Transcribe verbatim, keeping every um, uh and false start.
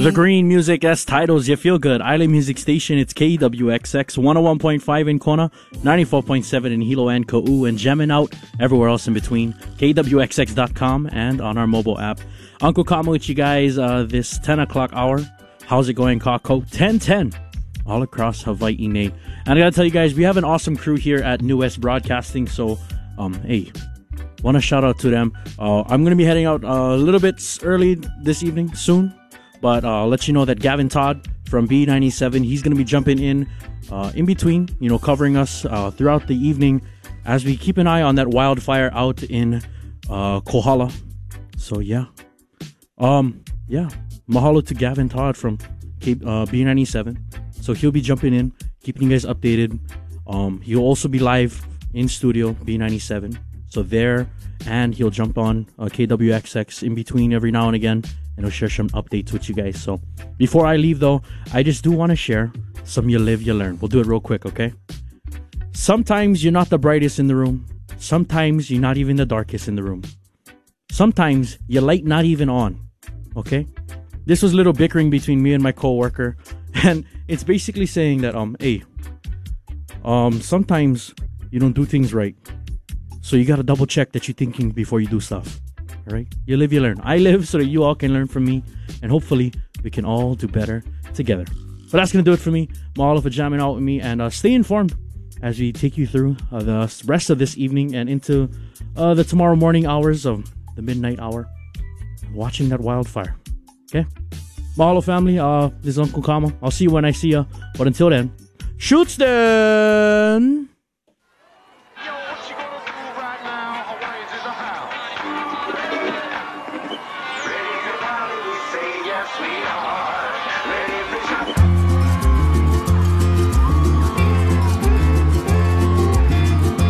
The green music as titles, you feel good. Island Music Station, it's K W X X, one oh one point five in Kona, ninety-four point seven in Hilo and Ka'u, and jamming out everywhere else in between. K W X X dot com and on our mobile app. Uncle Kama with you guys uh, this ten o'clock hour. How's it going, Kako? ten ten. All across Hawaii, Nate. And I gotta tell you guys, we have an awesome crew here at New West Broadcasting, so, um, hey, want to shout out to them. Uh, I'm gonna be heading out uh, a little bit early this evening, soon. But uh, I'll let you know that Gavin Todd from B ninety-seven, he's going to be jumping in uh, in between, you know, covering us uh, throughout the evening as we keep an eye on that wildfire out in uh, Kohala. So, yeah. Um, yeah. Mahalo to Gavin Todd from K- uh, B ninety-seven. So he'll be jumping in, keeping you guys updated. Um, he'll also be live in studio, B ninety-seven. So there, and he'll jump on uh, K W X X in between every now and again. And I'll share some updates with you guys. So before I leave, though, I just do want to share some you live, you learn. We'll do it real quick, okay? Sometimes you're not the brightest in the room. Sometimes you're not even the darkest in the room. Sometimes your light not even on, okay? This was a little bickering between me and my coworker, and it's basically saying that, um, hey, um, sometimes you don't do things right. So you got to double check that you're thinking before you do stuff. All right, you live, you learn. I live so that you all can learn from me, and hopefully we can all do better together. But that's gonna do it for me. Mahalo for jamming out with me, and uh, stay informed as we take you through uh, the rest of this evening and into uh, the tomorrow morning hours of the midnight hour, watching that wildfire. Okay, mahalo family. Uh, this is Uncle Kama. I'll see you when I see you. But until then, shoots then. Yes, we are.